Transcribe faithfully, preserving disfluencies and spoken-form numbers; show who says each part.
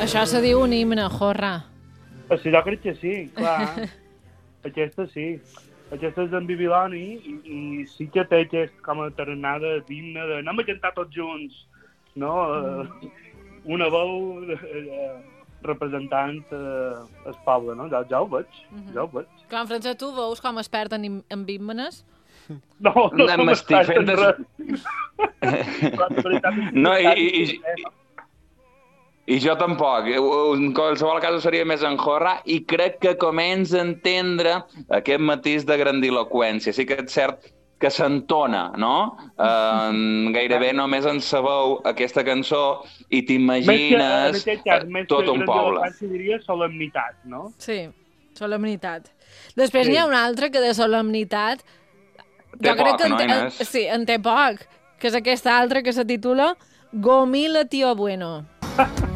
Speaker 1: Això se diu un himne, jorra.
Speaker 2: O sigui, jo crec que sí, clar. Aquesta sí. Aquesta és d'en Bibiloni i, i sí que té aquest com a tarannada d'himne de anem a cantar tots junts, no? Mm. Una veu eh, representant eh, el poble, no? Ja, ja ho veig, mm -hmm. ja ho veig.
Speaker 1: Clar, Francesc, tu veus com expert en, en himnes?
Speaker 2: No, no, no m'estic fent
Speaker 3: des...
Speaker 2: res.
Speaker 3: No, i, i, i, i jo tampoc. En qualsevol cas seria més enjorrar i crec que comença a entendre aquest matís de grandiloquència. Sí que és cert que s'entona, no? Eh, gairebé només en sabeu aquesta cançó i t'imagines tot un poble.
Speaker 2: Més que diria solemnitat, no?
Speaker 1: Sí, solemnitat. Després sí. N'hi ha una altra que de solemnitat
Speaker 3: té
Speaker 1: jo
Speaker 3: poc,
Speaker 1: crec que
Speaker 3: no,
Speaker 1: en té,
Speaker 3: Inés?
Speaker 1: en, sí, en té poc, que és aquesta altra que se titula Gomila Tío Bueno.